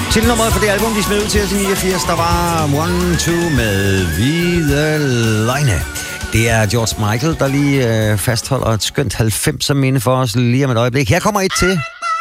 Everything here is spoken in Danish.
Titelnummeret for det album, de smed ud til os i 89, der var 1-2 med Hvide Løgne. Det er George Michael, der lige fastholder et skønt 90'er minde for os lige om et øjeblik. Her kommer et til.